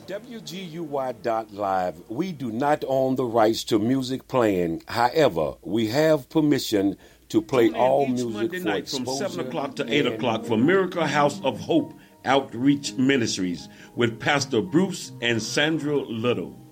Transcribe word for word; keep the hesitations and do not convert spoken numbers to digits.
W G U Y dot live, we do not own the rights to music playing. However, we have permission to play Tune in all each music Monday for night from exposure seven o'clock to eight and- o'clock for Miracle House of Hope Outreach Ministries with Pastor Bruce and Sandra Little.